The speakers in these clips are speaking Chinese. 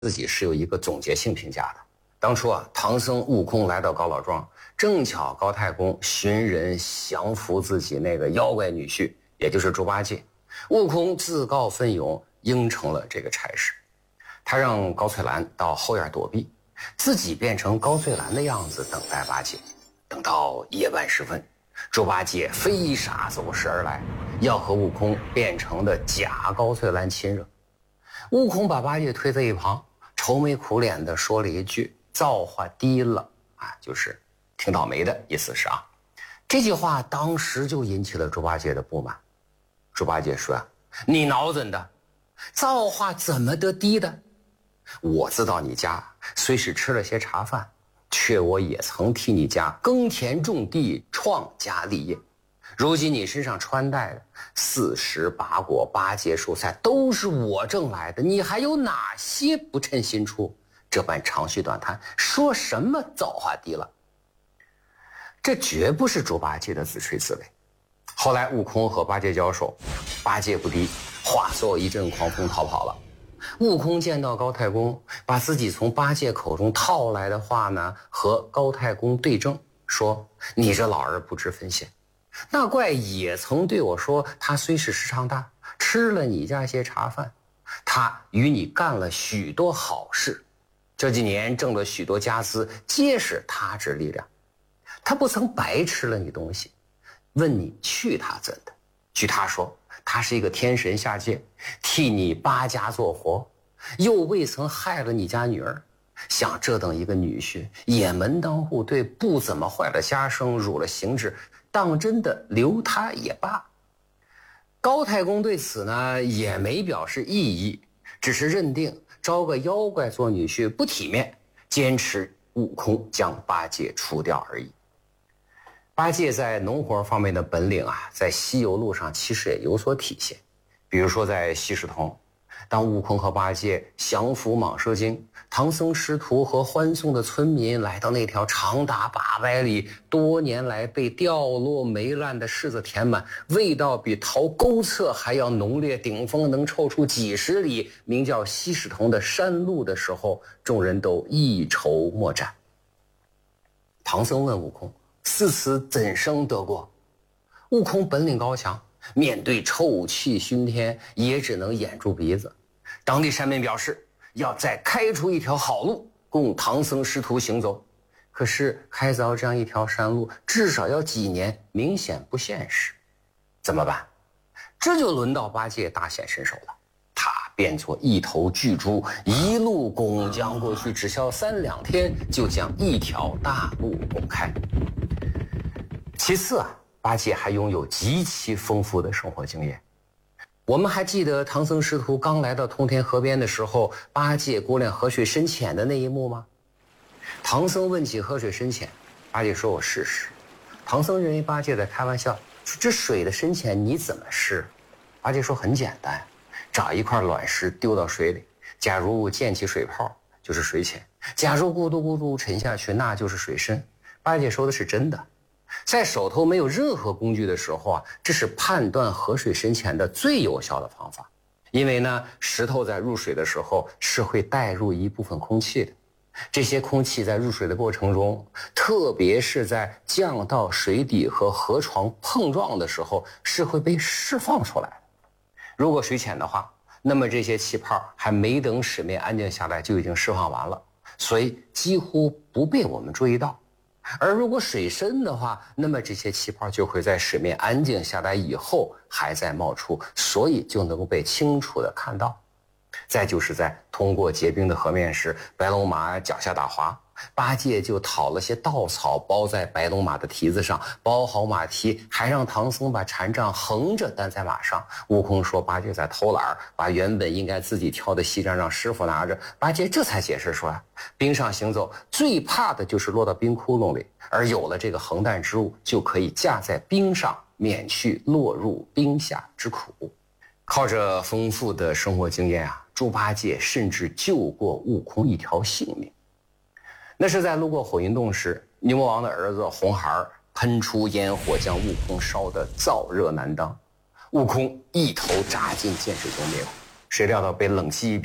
自己是有一个总结性评价的。当初唐僧、悟空来到高老庄，正巧高太公寻人降服自己那个妖怪女婿，也就是猪八戒。悟空自告奋勇应承了这个差事，他让高翠兰到后院躲避，自己变成高翠兰的样子等待八戒。等到夜半时分，猪八戒飞沙走石而来，要和悟空变成的假高翠兰亲热。悟空把八戒推在一旁，愁眉苦脸地说了一句：“造化低了啊，就是挺倒霉的意思是啊。”这句话当时就引起了猪八戒的不满。猪八戒说：“你脑怎的？造化怎么得低的？我知道你家虽是吃了些茶饭，却我也曾替你家耕田种地，创家立业。如今你身上穿戴的40八果8节蔬菜都是我挣来的，你还有哪些不称心出？这般长吁短叹，说什么造化低了？”这绝不是猪八戒的自吹自擂。后来悟空和八戒交手，八戒不敌，化作一阵狂风逃跑了。悟空见到高太公，把自己从八戒口中套来的话呢和高太公对证，说：“你这老儿不知分显，那怪也曾对我说，他虽是时常大，吃了你家些茶饭，他与你干了许多好事，这几年挣了许多家资，皆是他之力量，他不曾白吃了你东西。问你去他怎的？据他说，他是一个天神下界，替你八家做活，又未曾害了你家女儿。像这等一个女婿，也门当户对，不怎么坏了家声，辱了行制，当真的留他也罢。”高太公对此呢也没表示异议，只是认定招个妖怪做女婿不体面，坚持悟空将八戒除掉而已。八戒在农活方面的本领啊，在西游路上其实也有所体现。比如说在西石头，当悟空和八戒降服蟒蛇精，唐僧师徒和欢送的村民来到那条长达800里、多年来被掉落霉烂的柿子填满，味道比桃沟侧还要浓烈，顶峰能臭出几10里，名叫西石头的山路的时候，众人都一筹莫展。唐僧问悟空：“似此怎生得过？”悟空本领高强，面对臭气熏天，也只能掩住鼻子。当地山民表示要再开出一条好路供唐僧师徒行走，可是开凿这样一条山路至少要几年，明显不现实。怎么办？这就轮到八戒大显身手了。他变作一头巨猪，一路拱将过去，只消3两天，就将一条大路拱开。其次啊，八戒还拥有极其丰富的生活经验。我们还记得唐僧师徒刚来到通天河边的时候，八戒估量河水深浅的那一幕吗？唐僧问起河水深浅，八戒说：“我试试。”唐僧认为八戒在开玩笑，说：“这水的深浅你怎么试？”八戒说：“很简单，找一块卵石丢到水里，假如溅起水泡，就是水浅；假如咕嘟咕嘟沉下去，那就是水深。”八戒说的是真的。在手头没有任何工具的时候啊，这是判断河水深浅的最有效的方法。因为呢，石头在入水的时候是会带入一部分空气的，这些空气在入水的过程中，特别是在降到水底和河床碰撞的时候，是会被释放出来的。如果水浅的话，那么这些气泡还没等水面安静下来就已经释放完了，所以几乎不被我们注意到。而如果水深的话，那么这些气泡就会在水面安静下来以后还在冒出，所以就能够被清楚地看到。再就是在通过结冰的河面时，白龙马脚下打滑，八戒就讨了些稻草包在白龙马的蹄子上，包好马蹄，还让唐僧把禅杖横着担在马上。悟空说八戒在偷懒，把原本应该自己挑的锡杖让师傅拿着。八戒这才解释说冰上行走最怕的就是落到冰窟窿里，而有了这个横担之物，就可以架在冰上，免去落入冰下之苦。靠着丰富的生活经验啊，猪八戒甚至救过悟空一条性命。那是在路过火云洞时，牛魔王的儿子红孩喷出烟火，将悟空烧得燥热难当。悟空一头扎进涧水中灭了，谁料到被冷气一逼，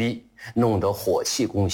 弄得火气攻心。